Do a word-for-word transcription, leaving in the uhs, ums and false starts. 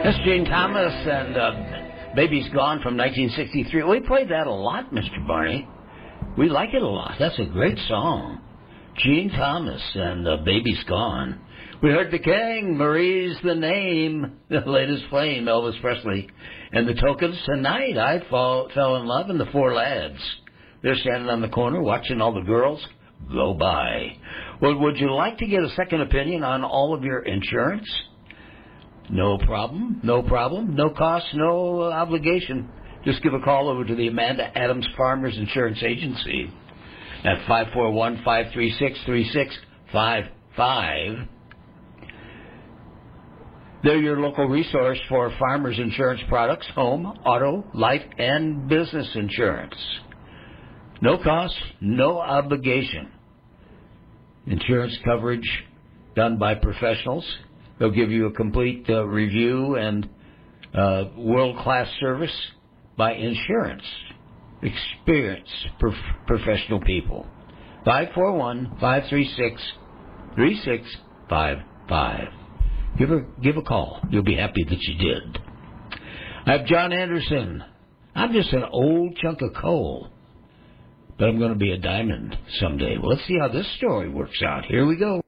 That's Gene Thomas and uh, Baby's Gone from nineteen sixty-three. We played that a lot, Mister Barney. We like it a lot. That's a great song. Gene Thomas and uh, Baby's Gone. We heard The King, Marie's the Name, The Latest Flame, Elvis Presley, and The Tokens. Tonight I fall, fell in love in The Four Lads. They're standing on the corner watching all the girls go by. Well, would you like to get a second opinion on all of your insurance? No problem, no problem, no cost, no obligation. Just give a call over to the Amanda Adams Farmers Insurance Agency at five four one, five three six, three six five five. They're your local resource for farmers insurance products, home, auto, life, and business insurance. No cost, no obligation. Insurance coverage done by professionals. They'll give you a complete uh, review and uh, world-class service by insurance. Experienced prof- professional people. five four one, five three six, three six five five. Give a, give a call. You'll be happy that you did. I have John Anderson. I'm just an old chunk of coal, but I'm going to be a diamond someday. Well, let's see how this story works out. Here we go.